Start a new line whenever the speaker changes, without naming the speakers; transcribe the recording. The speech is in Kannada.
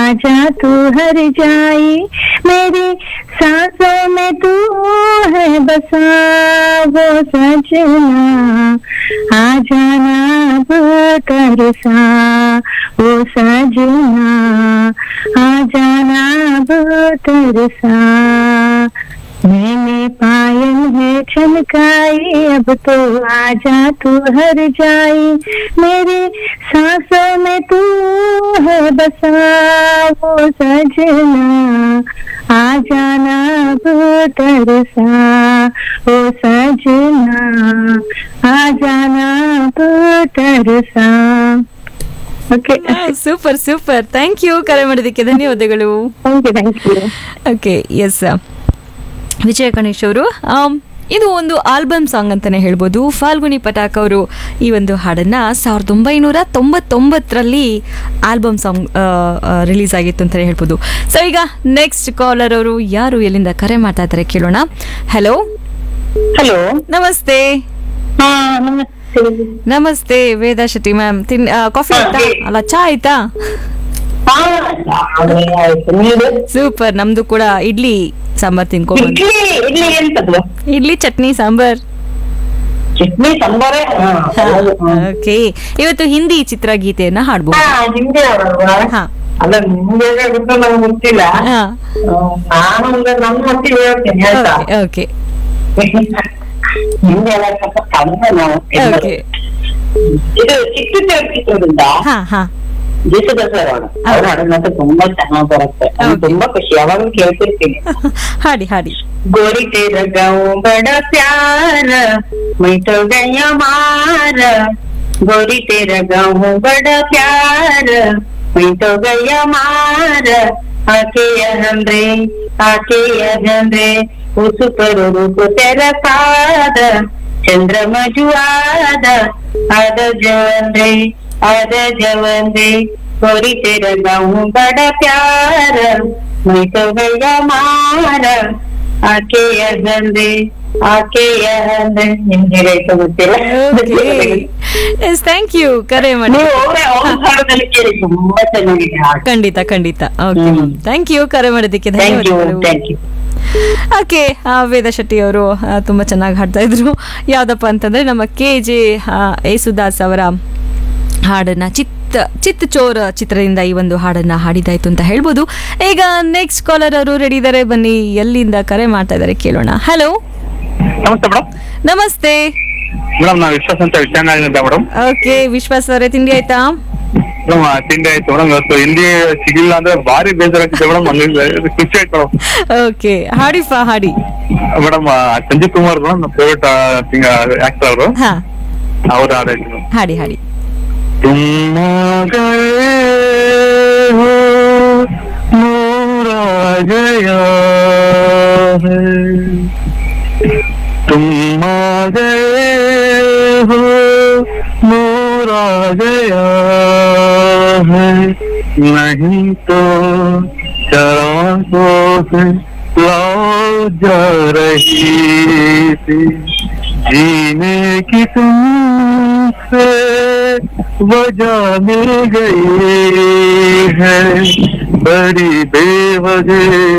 आजा तू हर जाई, मेरी सांसों में तू है बसा वो सजना, आ जाना अब तरसा वो सजना, आ जाना अब तरसा। मैंने पायल है छनकाई, अब तो आजा तू हर जाई, मेरे सांसों में तू है बसा वो सजना, आ जाना अब तरसा ओ सजना, आ जाना अब तरसा। Okay,
super super, thank you. ಕರೆ ಮಾಡೋದಕ್ಕೆ ಧನ್ಯವಾದಗಳು.
Thank you.
ಓಕೆ, ಎಸ್, ವಿಜಯ ಗಣೇಶ್ ಅವರು, ಇದು ಒಂದು ಆಲ್ಬಮ್ ಸಾಂಗ್ ಅಂತಾನೆ ಹೇಳ್ಬೋದು. ಫಾಲ್ಗುನಿ ಪಟಾಕ್ ಅವರು ಈ ಒಂದು ಹಾಡನ್ನ 1999ರಲ್ಲಿ ಆಲ್ಬಮ್ ಸಾಂಗ್ ರಿಲೀಸ್ ಆಗಿತ್ತು ಅಂತಾನೆ ಹೇಳ್ಬೋದು. ಸೊ ಈಗ ನೆಕ್ಸ್ಟ್ ಕಾಲರ್ ಅವರು ಯಾರು, ಎಲ್ಲಿಂದ ಕರೆ ಮಾಡ್ತಾ ಇದ್ದಾರೆ ಕೇಳೋಣ. ಹಲೋ
ಹಲೋ,
ನಮಸ್ತೆ.
ನಮಸ್ತೆ.
ನಮಸ್ತೆ ವೇದಾ ಶೆಟ್ಟಿ ಮ್ಯಾಮ್. ಕಾಫಿ ಆಯ್ತಾ? ಅಲ್ಲ, ಚಾ ಆಯ್ತಾ? ಸೂಪರ್, ನಮ್ದು ಕೂಡ ಇಡ್ಲಿ ಸಾಂಬಾರ್ ತಿನ್ಕೊಂಡು. ಇಡ್ಲಿ ಚಟ್ನಿ ಸಾಂಬಾರ್.
ಚಟ್ನಿ ಸಾಂಬಾರ್.
ಓಕೆ, ಇವತ್ತು ಹಿಂದಿ ಚಿತ್ರಗೀತೆಯನ್ನ ಹಾಡ್ಬೋದು. ಹಾ,
ಅಲ್ಲ, ನಿಮ್ಗೆ ಗೊತ್ತ ನಂಗೆ ಗೊತ್ತಿಲ್ಲ. ನಾನು ನಮ್ಮ ಮಟ್ಟಿಗೆ ಹೇಳ್ತೇನೆ ಆಯ್ತಾ.
ಓಕೆ
ಹಿಂದೆ ಎಲ್ಲ ಸ್ವಲ್ಪ ಕಡಿಮೆ ನಾವು.
ಓಕೆ,
ಇದು ಚಿಕ್ಕ ಚಿತ್ರದಿಂದ
ಹಾ ಹಾ
ದೇಶದಾಸ ಅವ್ರ ಹಾಡನ್ನಂತೂ ತುಂಬಾ ಚೆನ್ನಾಗಿ ಬರುತ್ತೆ. ತುಂಬಾ ಖುಷಿ, ಯಾವಾಗ್ಲೂ ಕೇಳ್ತಿರ್ತೀನಿ.
ಹಾಡಿ ಹಾಡಿ.
गोरी तेरा गाँव बड़ा प्यारा, मैं तो गया मारा, गोरी तेरा गाँव बड़ा प्यारा, मैं तो गया मारा, आके यहंद्रे उस पर रूप तेरा सादा, चंद्रमा जुआदा, आदा जवंदे, गोरी तेरा गाँव बड़ा प्यारा, मैं तो गया मारा, ಆಕೆ ನಿಮ್ಗೆ ರೈತ ಗೊತ್ತಿಲ್ಲ.
ಥ್ಯಾಂಕ್ ಯು, ಕರೆ ಮಾಡಿ.
ತುಂಬಾ ಚೆನ್ನಾಗಿದೆ.
ಖಂಡಿತ ಖಂಡಿತ. ಓಕೆ, ಥ್ಯಾಂಕ್ ಯು, ಕರೆ ಮಾಡೋದಕ್ಕೆ ಧನ್ಯವಾದಗಳು. ಓಕೆ, ವೇದಾ ಶೆಟ್ಟಿ ಅವರು ತುಂಬಾ ಚೆನ್ನಾಗಿ ಹಾಡ್ತಾ ಇದ್ರು. ಯಾವ್ದಪ್ಪ ಅಂತಂದ್ರೆ ನಮ್ಮ KJ ಯೇಸುದಾಸ್ ಅವರ ಹಾಡನ್ನ ಚಿತ್ತ ಚೋರ ಚಿತ್ರದಿಂದ ಈ ಒಂದು ಹಾಡನ್ನ ಹಾಡಿದಾಯ್ತು ಅಂತ ಹೇಳ್ಬೋದು. ಈಗ ನೆಕ್ಸ್ಟ್ ಕಾಲರ್ ಅವರು ರೆಡಿ ಇದ್ದಾರೆ, ಬನ್ನಿ. ಎಲ್ಲಿಂದ ಕರೆ ಮಾಡ್ತಾ ಇದ್ದಾರೆ ಕೇಳೋಣ. ಹಲೋ,
ನಮಸ್ತೆ ಮೇಡಮ್.
ನಮಸ್ತೆ
ಮೇಡಮ್, ನಾವು ವಿಶ್ವಾಸ್ ಅಂತ ವಿಚಾರದಿಂದ ಮೇಡಮ್.
ಓಕೆ, ವಿಶ್ವಾಸ್ ಅವರೇ, ತಿಂಡಿ ಆಯ್ತಾ?
ಮೇಡಮ್, ತಿಂಡಿ ಆಯ್ತು ಮೇಡಮ್. ಇವತ್ತು ಹಿಂದಿ ಸಿಗಿಲ್ಲ ಅಂದ್ರೆ ಭಾರಿ ಬೇಜಾರಾಗ್ತಿದೆ ಮೇಡಮ್. ಖುಷಿ ಆಯ್ತು ಮೇಡಮ್.
ಓಕೆ, ಹಾಡಿಫಾ ಹಾಡಿ
ಮೇಡಮ್. ಸಂಜೀವ್ ಕುಮಾರ್ ಮೇಡಮ್, ನಮ್ಮ ಫೇವ್ರೇಟ್ ಆಕ್ಟರ್ ಅವರು.
ಹಾ,
ಅವ್ರ ಹಾಡಾಯ್ತು
ಹಾಡಿ ಹಾಡಿ.
तुम गए हो मोरा गया है, तुम गए हो मोरा गया है, नहीं तो चरागों से लाओ जा रही थी, जीने की तुमसे वजह मिल गई है, बड़ी बेवजह